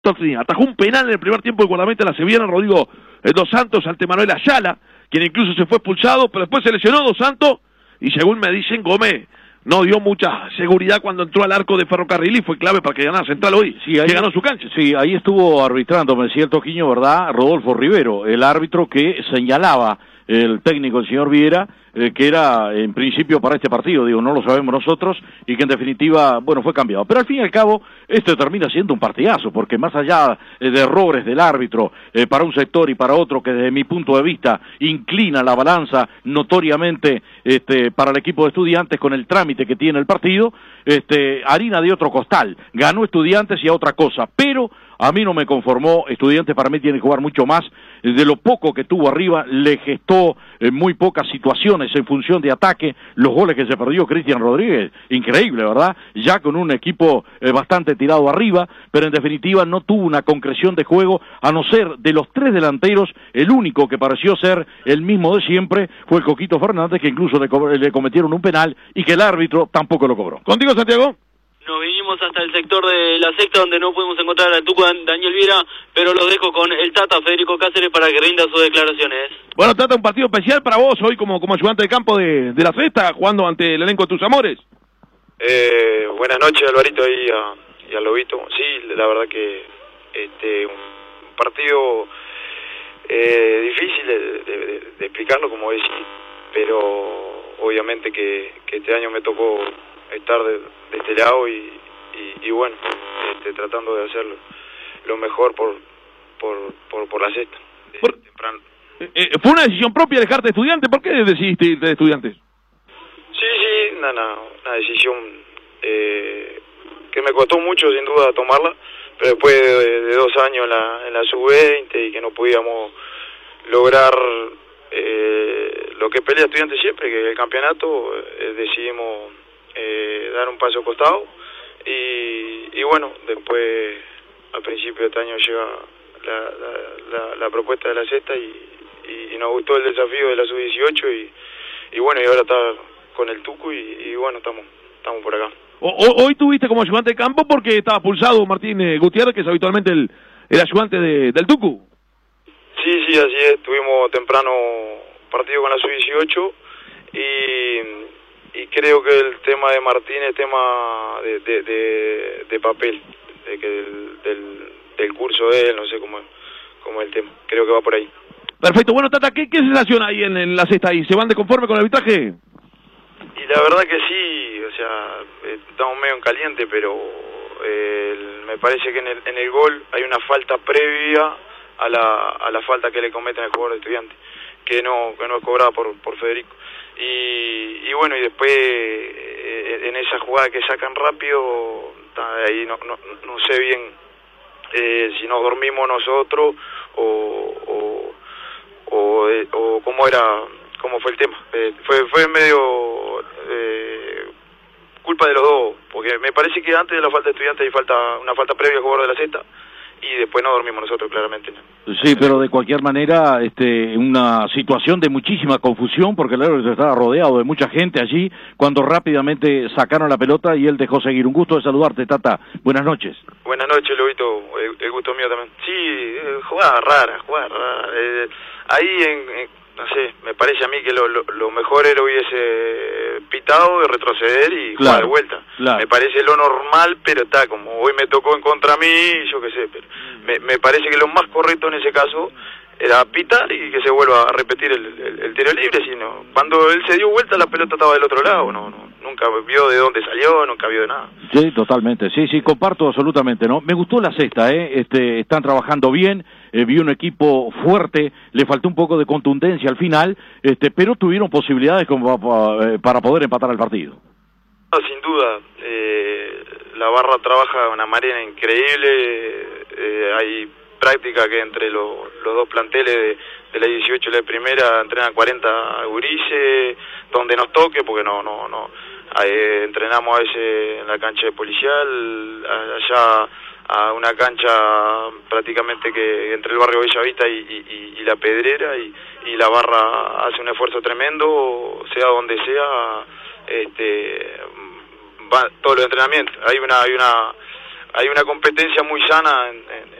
atajó un penal en el primer tiempo de guardameta la sevillana Rodrigo Dos Santos ante Manuel Ayala, quien incluso se fue expulsado, pero después se lesionó Dos Santos, y según me dicen, Gómez no dio mucha seguridad cuando entró al arco de Ferrocarril y fue clave para que ganara Central hoy, sí, ahí, que ganó su cancha. Sí, ahí estuvo arbitrando, me decía el Toquiño, ¿verdad? Rodolfo Rivero, el árbitro que señalaba el técnico, el señor Viera, que era en principio para este partido, digo, no lo sabemos nosotros, y que en definitiva, bueno, fue cambiado. Pero al fin y al cabo, esto termina siendo un partidazo, porque más allá de errores del árbitro, para un sector y para otro, que desde mi punto de vista inclina la balanza notoriamente para el equipo de Estudiantes con el trámite que tiene el partido, harina de otro costal, ganó Estudiantes y a otra cosa, pero a mí no me conformó. Estudiantes para mí tiene que jugar mucho más, de lo poco que tuvo arriba, le gestó muy pocas situaciones en función de ataque, los goles que se perdió Cristian Rodríguez, increíble, ¿verdad? Ya con un equipo bastante tirado arriba, pero en definitiva no tuvo una concreción de juego, a no ser de los tres delanteros, el único que pareció ser el mismo de siempre fue el Coquito Fernández, que incluso le cometieron un penal y que el árbitro tampoco lo cobró. ¿Contigo, Santiago? Nos vinimos hasta el sector de la sexta, donde no pudimos encontrar al Tucu Daniel Viera, pero lo dejo con el Tata Federico Cáceres para que rinda sus declaraciones. Bueno, Tata, un partido especial para vos hoy como ayudante de campo de la sexta, jugando ante el elenco de tus amores. Buenas noches, Alvarito, y al Lobito. Sí, la verdad que un partido difícil de explicarlo, como decís, pero obviamente que este año me tocó estar de este lado y bueno, tratando de hacerlo lo mejor por la sexta, temprano. ¿Fue una decisión propia dejarte de Estudiantes? ¿Por qué decidiste irte de Estudiantes? Sí, una decisión que me costó mucho sin duda tomarla, pero después de 2 años en la sub-20 y que no podíamos lograr lo que pelea Estudiantes siempre, que el campeonato, decidimos dar un paso costado y bueno, después al principio de este año llega la propuesta de la sexta y nos gustó el desafío de la sub-18 y bueno, y ahora está con el Tucu y bueno, estamos por acá. Hoy tuviste como ayudante de campo porque estaba pulsado Martín Gutiérrez, que es habitualmente el ayudante del Tucu. Sí, así es, tuvimos temprano partido con la sub-18 y creo que el tema de Martín es tema de papel, del curso de él, no sé cómo es el tema, creo que va por ahí. Perfecto, bueno, Tata, ¿qué sensación hay en la sexta ahí? ¿Se van de conforme con el arbitraje? Y la verdad que sí, o sea, estamos medio en caliente, pero me parece que en el gol hay una falta previa a la falta que le cometen al jugador de Estudiantes, que no es cobrada por Federico. Y bueno, y después en esa jugada que sacan rápido, ahí no sé bien si nos dormimos nosotros o cómo fue el tema. Fue medio culpa de los dos, porque me parece que antes de la falta de Estudiantes hay una falta previa al jugador de la sexta y después no dormimos nosotros, claramente. Sí, pero de cualquier manera, una situación de muchísima confusión, porque el árbitro estaba rodeado de mucha gente allí, cuando rápidamente sacaron la pelota y él dejó seguir. Un gusto de saludarte, Tata. Buenas noches. Buenas noches, Lobito. El gusto mío también. Sí, jugada rara. Ahí, no sé, me parece a mí que lo mejor era hubiese pitado, de retroceder y jugar de vuelta. Claro. Me parece lo normal, pero está, como hoy me tocó en contra a mí, yo qué sé, pero me parece que lo más correcto en ese caso era pitar y que se vuelva a repetir el tiro libre, sino cuando él se dio vuelta la pelota estaba del otro lado, nunca vio de dónde salió, nunca vio de nada. Sí, totalmente, sí, comparto absolutamente, ¿no? Me gustó la sexta, están trabajando bien, vi un equipo fuerte, le faltó un poco de contundencia al final, pero tuvieron posibilidades como para poder empatar el partido. Sin duda, la barra trabaja de una manera increíble, hay práctica que entre los dos planteles de la 18 y la primera entrenan 40 gurises, donde nos toque, porque entrenamos a veces en la cancha de Policial, allá a una cancha prácticamente que entre el barrio Bellavista y la Pedrera, y la barra hace un esfuerzo tremendo, sea donde sea, va todos los entrenamientos. Hay hay una competencia muy sana en